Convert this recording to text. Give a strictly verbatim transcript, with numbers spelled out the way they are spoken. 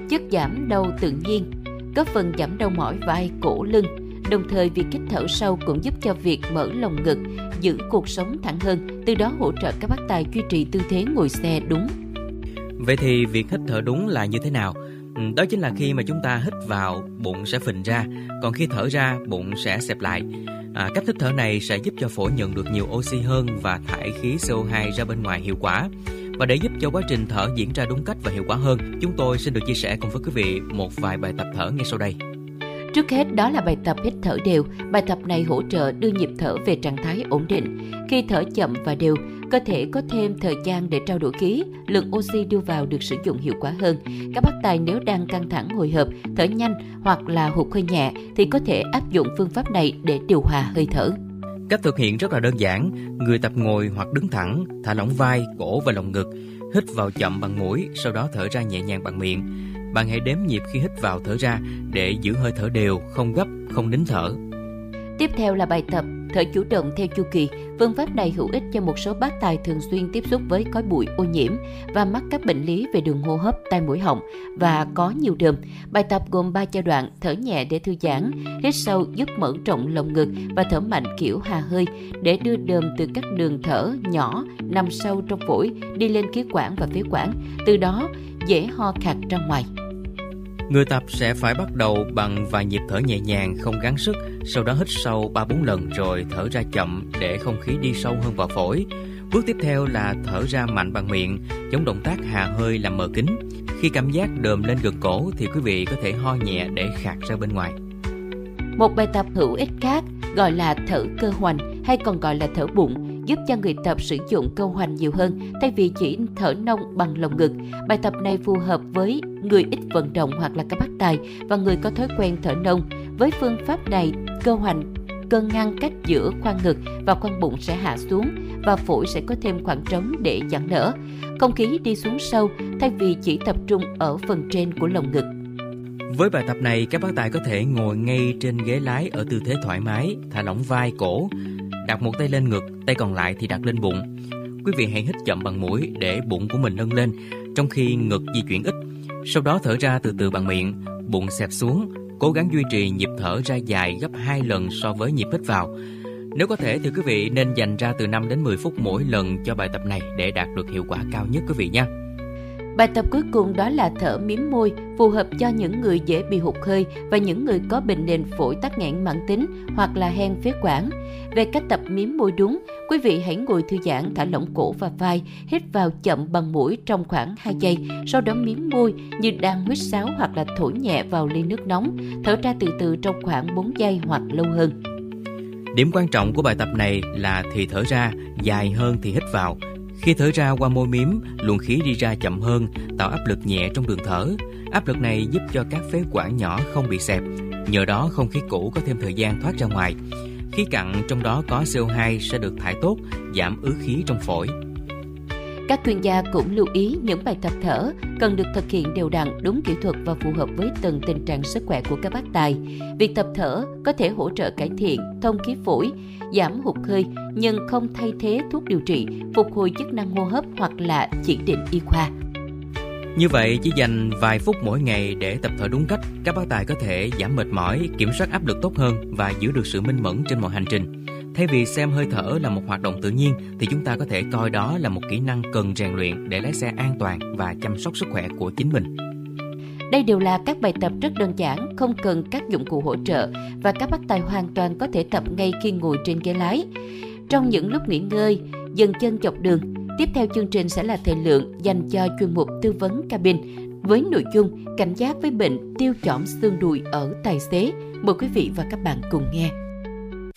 chất giảm đau tự nhiên, góp phần giảm đau mỏi vai, cổ, lưng. Đồng thời, việc hít thở sâu cũng giúp cho việc mở lồng ngực, giữ cuộc sống thẳng hơn, từ đó hỗ trợ các bác tài duy trì tư thế ngồi xe đúng. Vậy thì việc hít thở đúng là như thế nào? Đó chính là khi mà chúng ta hít vào, bụng sẽ phình ra, còn khi thở ra, bụng sẽ xẹp lại. À, cách hít thở này sẽ giúp cho phổi nhận được nhiều oxy hơn và thải khí xê o hai ra bên ngoài hiệu quả. Và để giúp cho quá trình thở diễn ra đúng cách và hiệu quả hơn, chúng tôi xin được chia sẻ cùng với quý vị một vài bài tập thở ngay sau đây. Trước hết đó là bài tập hít thở đều. Bài tập này hỗ trợ đưa nhịp thở về trạng thái ổn định. Khi thở chậm và đều, cơ thể có thêm thời gian để trao đổi khí, lượng oxy đưa vào được sử dụng hiệu quả hơn. Các bác tài nếu đang căng thẳng hồi hộp, thở nhanh hoặc là hụt hơi nhẹ thì có thể áp dụng phương pháp này để điều hòa hơi thở. Cách thực hiện rất là đơn giản. Người tập ngồi hoặc đứng thẳng, thả lỏng vai, cổ và lồng ngực. Hít vào chậm bằng mũi, sau đó thở ra nhẹ nhàng bằng miệng. Bạn hãy đếm nhịp khi hít vào thở ra để giữ hơi thở đều, không gấp, không nín thở. Tiếp theo là bài tập thở chủ động theo chu kỳ. Phương pháp này hữu ích cho một số bác tài thường xuyên tiếp xúc với khói bụi ô nhiễm và mắc các bệnh lý về đường hô hấp, tai mũi họng và có nhiều đờm. Bài tập gồm ba giai đoạn: thở nhẹ để thư giãn, hít sâu giúp mở rộng lồng ngực và thở mạnh kiểu hà hơi để đưa đờm từ các đường thở nhỏ nằm sâu trong phổi đi lên khí quản và phế quản, từ đó dễ ho khạc ra ngoài. Người tập sẽ phải bắt đầu bằng vài nhịp thở nhẹ nhàng, không gắng sức, sau đó hít sâu ba bốn lần rồi thở ra chậm để không khí đi sâu hơn vào phổi. Bước tiếp theo là thở ra mạnh bằng miệng, giống động tác hà hơi làm mờ kính. Khi cảm giác đờm lên gần cổ thì quý vị có thể ho nhẹ để khạc ra bên ngoài. Một bài tập hữu ích khác gọi là thở cơ hoành hay còn gọi là thở bụng, giúp cho người tập sử dụng cơ hoành nhiều hơn thay vì chỉ thở nông bằng lồng ngực. Bài tập này phù hợp với người ít vận động hoặc là các bác tài và người có thói quen thở nông. Với phương pháp này, cơ hoành cơ ngăn cách giữa khoang ngực và khoang bụng sẽ hạ xuống và phổi sẽ có thêm khoảng trống để giãn nở. Không khí đi xuống sâu thay vì chỉ tập trung ở phần trên của lồng ngực. Với bài tập này, các bác tài có thể ngồi ngay trên ghế lái ở tư thế thoải mái, thả lỏng vai, cổ, đặt một tay lên ngực, tay còn lại thì đặt lên bụng. Quý vị hãy hít chậm bằng mũi để bụng của mình nâng lên, trong khi ngực di chuyển ít. Sau đó thở ra từ từ bằng miệng, bụng xẹp xuống, cố gắng duy trì nhịp thở ra dài gấp hai lần so với nhịp hít vào. Nếu có thể thì quý vị nên dành ra từ năm đến mười phút mỗi lần cho bài tập này để đạt được hiệu quả cao nhất quý vị nha. Bài tập cuối cùng đó là thở miếm môi, phù hợp cho những người dễ bị hụt hơi và những người có bệnh nền phổi tắc nghẽn mãn tính hoặc là hen phế quản. Về cách tập miếm môi đúng, quý vị hãy ngồi thư giãn, thả lỏng cổ và vai, hít vào chậm bằng mũi trong khoảng hai giây, sau đó miếm môi như đang huýt sáo hoặc là thổi nhẹ vào ly nước nóng, thở ra từ từ trong khoảng bốn giây hoặc lâu hơn. Điểm quan trọng của bài tập này là thì thở ra dài hơn thì hít vào. Khi thở ra qua môi miếm, luồng khí đi ra chậm hơn, tạo áp lực nhẹ trong đường thở. Áp lực này giúp cho các phế quản nhỏ không bị xẹp. Nhờ đó không khí cũ có thêm thời gian thoát ra ngoài. Khí cặn trong đó có xê o hai sẽ được thải tốt, giảm ứ khí trong phổi. Các chuyên gia cũng lưu ý những bài tập thở cần được thực hiện đều đặn, đúng kỹ thuật và phù hợp với từng tình trạng sức khỏe của các bác tài. Việc tập thở có thể hỗ trợ cải thiện thông khí phổi, giảm hụt hơi nhưng không thay thế thuốc điều trị, phục hồi chức năng hô hấp hoặc là chỉ định y khoa. Như vậy, chỉ dành vài phút mỗi ngày để tập thở đúng cách, các bác tài có thể giảm mệt mỏi, kiểm soát áp lực tốt hơn và giữ được sự minh mẫn trên mọi hành trình. Thay vì xem hơi thở là một hoạt động tự nhiên, thì chúng ta có thể coi đó là một kỹ năng cần rèn luyện để lái xe an toàn và chăm sóc sức khỏe của chính mình. Đây đều là các bài tập rất đơn giản, không cần các dụng cụ hỗ trợ và các bác tài hoàn toàn có thể tập ngay khi ngồi trên ghế lái. Trong những lúc nghỉ ngơi, dừng chân dọc đường, tiếp theo chương trình sẽ là thời lượng dành cho chuyên mục tư vấn cabin với nội dung cảnh giác với bệnh tiêu chỏm xương đùi ở tài xế. Mời quý vị và các bạn cùng nghe.